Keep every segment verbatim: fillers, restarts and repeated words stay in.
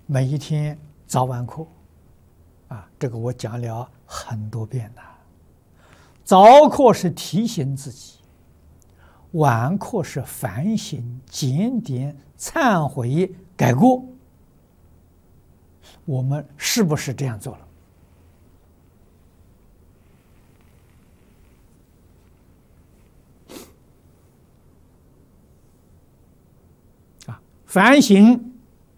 每一天早晚课，啊，这个我讲了很多遍了。早课是提醒自己，晚课是反省、检点、忏悔、改过。我们是不是这样做了？啊，反省、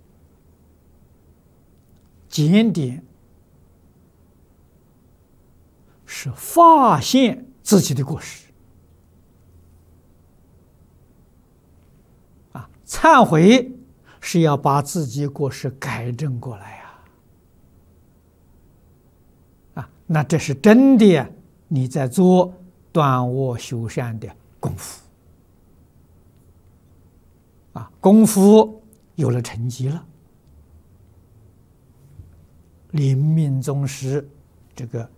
检点是发现自己的过失，啊，忏悔是要把自己过失改正过来呀，啊，那这是真的你在做断恶修善的功夫，啊，功夫有了成绩了，临命终时，这个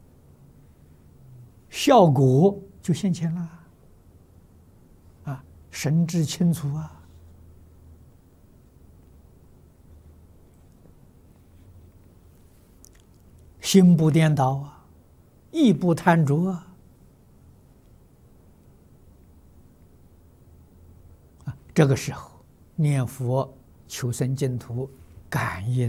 效果就现前了，啊，神志清楚啊，心不颠倒啊，意不贪着啊，啊，这个时候念佛求生净土，感应